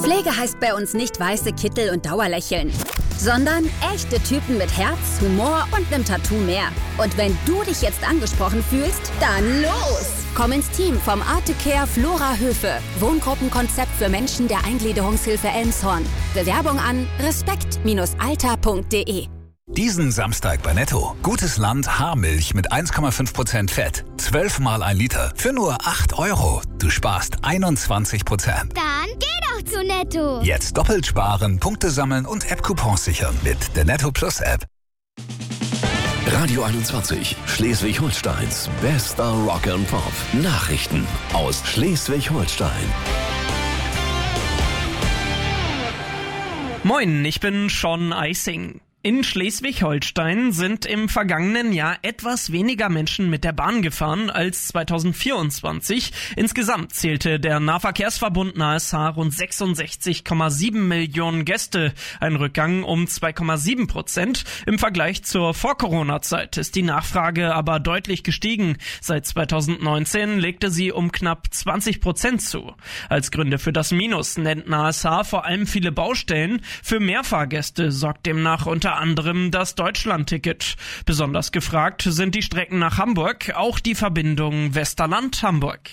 Pflege heißt bei uns nicht weiße Kittel und Dauerlächeln, sondern echte Typen mit Herz, Humor und einem Tattoo mehr. Und wenn du dich jetzt angesprochen fühlst, dann los! Komm ins Team vom Artecare Flora Höfe. Wohngruppenkonzept für Menschen der Eingliederungshilfe Elmshorn. Bewerbung an respekt-alter.de. Diesen Samstag bei Netto. Gutes Land Haarmilch mit 1,5% Fett. 12 mal 1 Liter für nur 8 €. Du sparst 21%. Dann geh doch zu Netto. Jetzt doppelt sparen, Punkte sammeln und App-Coupons sichern mit der Netto Plus App. Radio 21, Schleswig-Holsteins bester Rock and Pop. Nachrichten aus Schleswig-Holstein. Moin, ich bin Sean Eising. In Schleswig-Holstein sind im vergangenen Jahr etwas weniger Menschen mit der Bahn gefahren als 2024. Insgesamt zählte der Nahverkehrsverbund NASH rund 66,7 Millionen Gäste. Ein Rückgang um 2,7%. Im Vergleich zur Vor-Corona-Zeit ist die Nachfrage aber deutlich gestiegen. Seit 2019 legte sie um knapp 20% zu. Als Gründe für das Minus nennt NASH vor allem viele Baustellen. Für mehr Fahrgäste sorgt demnach unter anderem das Deutschlandticket. Besonders gefragt sind die Strecken nach Hamburg, auch die Verbindung Westerland-Hamburg.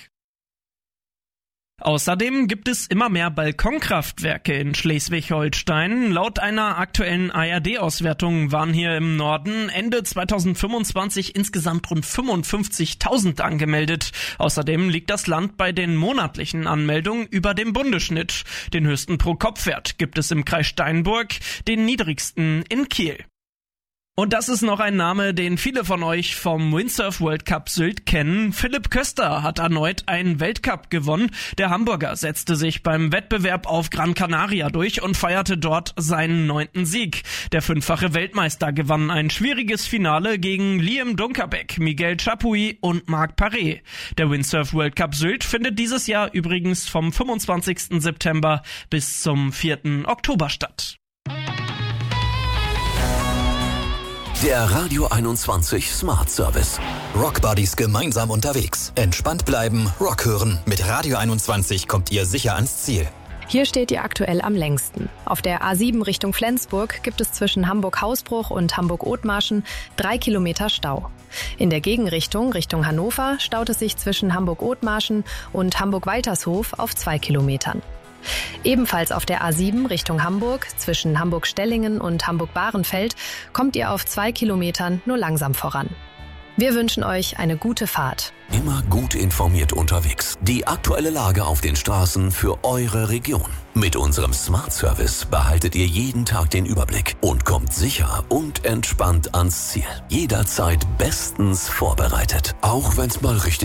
Außerdem gibt es immer mehr Balkonkraftwerke in Schleswig-Holstein. Laut einer aktuellen ARD-Auswertung waren hier im Norden Ende 2025 insgesamt rund 55.000 angemeldet. Außerdem liegt das Land bei den monatlichen Anmeldungen über dem Bundesschnitt. Den höchsten Pro-Kopf-Wert gibt es im Kreis Steinburg, den niedrigsten in Kiel. Und das ist noch ein Name, den viele von euch vom Windsurf World Cup Sylt kennen. Philipp Köster hat erneut einen Weltcup gewonnen. Der Hamburger setzte sich beim Wettbewerb auf Gran Canaria durch und feierte dort seinen 9. Sieg. Der 5-fache Weltmeister gewann ein schwieriges Finale gegen Liam Dunkerbeck, Miguel Chapuis und Marc Paré. Der Windsurf World Cup Sylt findet dieses Jahr übrigens vom 25. September bis zum 4. Oktober statt. Der Radio 21 Smart Service. Rockbuddies gemeinsam unterwegs. Entspannt bleiben, Rock hören. Mit Radio 21 kommt ihr sicher ans Ziel. Hier steht ihr aktuell am längsten. Auf der A7 Richtung Flensburg gibt es zwischen Hamburg-Hausbruch und Hamburg-Othmarschen 3 Kilometer Stau. In der Gegenrichtung, Richtung Hannover, staut es sich zwischen Hamburg-Othmarschen und Hamburg-Waltershof auf 2 Kilometern. Ebenfalls auf der A7 Richtung Hamburg, zwischen Hamburg-Stellingen und Hamburg-Bahrenfeld, kommt ihr auf 2 Kilometern nur langsam voran. Wir wünschen euch eine gute Fahrt. Immer gut informiert unterwegs. Die aktuelle Lage auf den Straßen für eure Region. Mit unserem Smart Service behaltet ihr jeden Tag den Überblick und kommt sicher und entspannt ans Ziel. Jederzeit bestens vorbereitet. Auch wenn's mal richtig